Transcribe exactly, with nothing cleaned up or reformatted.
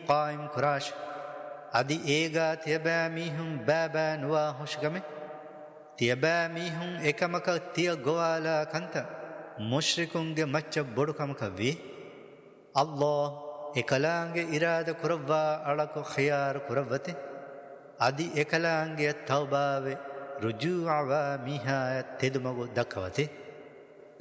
قائم كراش أدي إيغا تيبا ميهم بابا نوا هشغمي تيبا ميهم إكمك تيا غوالا كنت مشركون ගේ මච්ච බොඩුකමක වේ අල්ලාහ් එකලාංගේ ඉරාද කුරවා අලක ඛියාර කුරවති අදි එකලාංගේ තවබාවේ රුජූඅවා මිහා තෙදුමගු දක්වති